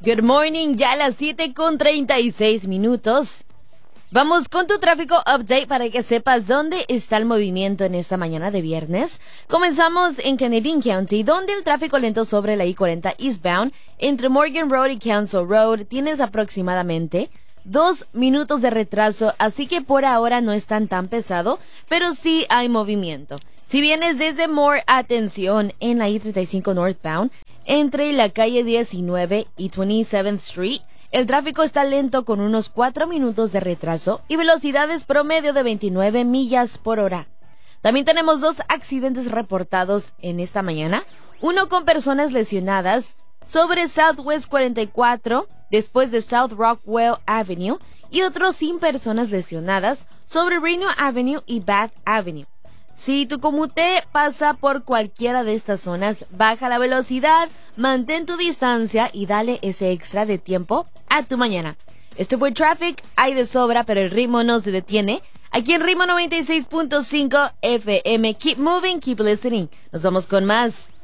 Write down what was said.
Good morning, ya a las 7:36. Vamos con tu tráfico update para que sepas dónde está el movimiento en esta mañana de viernes. Comenzamos en Canadian County, donde el tráfico lento sobre la I-40 eastbound entre Morgan Road y Council Road tienes aproximadamente 2 minutos de retraso, así que por ahora no es tan pesado, pero sí hay movimiento. Si vienes desde Moore, atención en la I-35 northbound entre la calle 19 y 27th Street. El tráfico está lento con unos 4 minutos de retraso y velocidades promedio de 29 millas por hora. También tenemos 2 accidentes reportados en esta mañana. Uno con personas lesionadas sobre Southwest 44 después de South Rockwell Avenue y otro sin personas lesionadas sobre Reno Avenue y Bath Avenue. Si tu comute pasa por cualquiera de estas zonas, baja la velocidad, mantén tu distancia y dale ese extra de tiempo a tu mañana. Este fue Traffic, hay de sobra, pero el ritmo no se detiene. Aquí en Ritmo 96.5 FM. Keep moving, keep listening. Nos vamos con más.